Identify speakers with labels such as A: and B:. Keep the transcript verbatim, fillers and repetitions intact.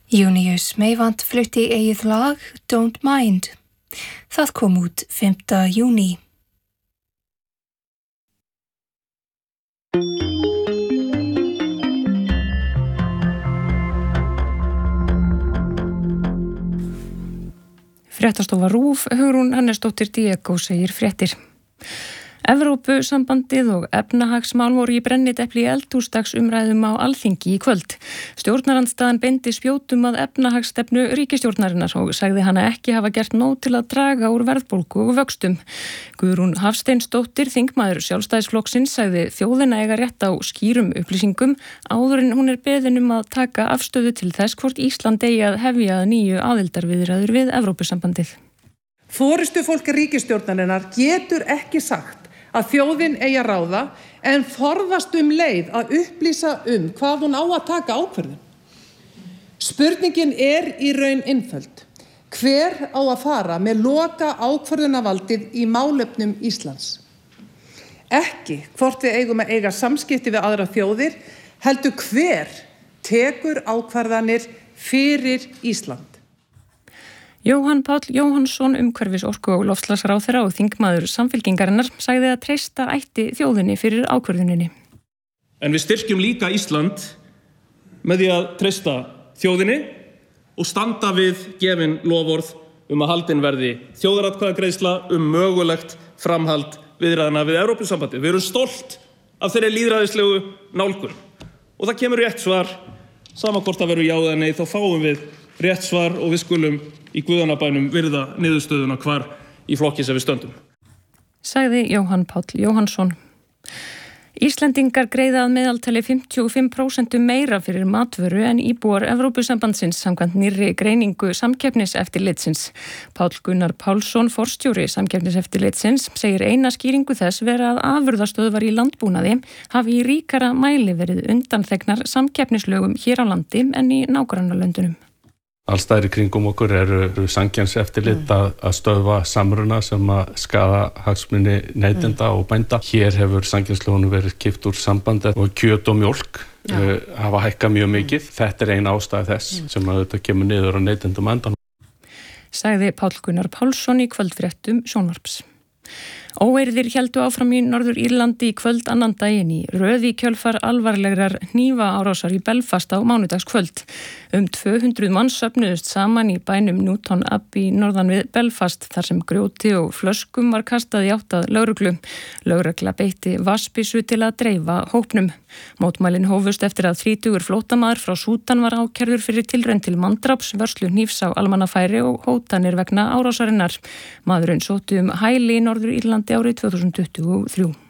A: Júníus Meyvant flutti eigið lag Don't Mind. Það kom út fimmta júní. Fréttastofa RÚV, Hugrún Hannesdóttir Diego segir fréttir. Evrópusambandið og efnahagsmál voru í brennidepli í eldhúsdagsumræðum á Alþingi í kvöld. Stjórnarandstaðan beindi spjótum að efnahagsstefnu ríkisstjórnarinnar og sagði hana ekki hafa gert nóg til að draga úr verðbólgu og vöxtum. Guðrún Hafsteinsdóttir, þingmaður Sjálfstæðisflokksins, sagði þjóðina eiga rétt á skýrum upplýsingum áður en hún er beðin um að taka afstöðu til þess hvort Ísland eigi að hefja að nýju aðildarviðræður við Evrópusambandið.
B: Forystufólk ríkisstjórnarinnar getur ekki sagt að þjóðin eigi að ráða en forðast um leið að upplýsa um hvað hún á að taka ákvörðun. Spurningin er í raun einföld. Hver á að fara með loka ákvörðunarvaldið í málefnum Íslands? Ekki hvort við eigum að eiga samskipti við aðra þjóðir, heldur hver tekur ákvarðanir fyrir Ísland.
A: Jóhann Páll Jóhannsson, umhverfis orku- og loftslagsráðherra og þingmaður Samfylkingarinnar, sagði að treysta ætti þjóðinni fyrir ákvörðuninni.
C: En við styrkjum líka Ísland með því að treysta þjóðinni og standa við gefin loforð um að haldin verði þjóðaratkvæðagreiðsla um mögulegt framhald viðræðna við Evrópusambandið. Við erum stolt af þeirri lýðræðislegu nálgun og það kemur rétt svar, sama hvort það verður já eða nei, þá fáum við rétt svar og við skulum í guðanabænum virða niðurstöðuna hvar í flokki sem við stöndum.
A: Sagði Jóhann Páll Jóhannsson. Íslendingar greiða að meðaltali fimmtíu og fimm prósent meira fyrir matvöru en íbúar Evrópusambandsins samkvæmt nýrri greiningu samkeppniseftirlitsins. Páll Gunnar Pálsson, forstjóri samkeppniseftirlitsins, segir eina skýringu þess vera að afurðastöðvar í landbúnaði hafi í ríkara mæli verið undanþegnar samkeppnislögum hér á landi en í nágrannalöndunum.
D: Allstæðir kringum okkur eru samkeppniseftirlit að, að stöðva samruna sem að skaða hagsmuni neytenda og bænda. Hér hefur samkeppnislögunum verið kippt úr sambandi og kjöt og mjólk uh, hafa hækkað mjög mikið. Þetta er ein ástæða þess mm. sem að þetta kemur niður á neytendum endan.
A: Sagði Páll Gunnar Pálsson í kvöldfréttum Sjónvarps. Óeirðir héldu áfram í Norður Írlandi í kvöld annan daginn í röð í kjölfar alvarlegrar hnífaárásar í Belfast á mánudagskvöld. Um tvö hundruð manns söfnuðust saman í bænum Newton Abbey norðan við Belfast þar sem grjóti og flöskum var kastað í átt að lögreglu. Lögregla beitti vatnsbyssu til að dreifa hópnum. Mótmælin hófust eftir að þrítugur flóttamaður frá Súdan var ákærður fyrir tilraun til manndráps, vörslu hnífs á almannafæri og hótanir vegna árásarinnar. Maðurinn sótti um hæli í Norður Írlandi árið tvö þúsund tuttugu og þrjú.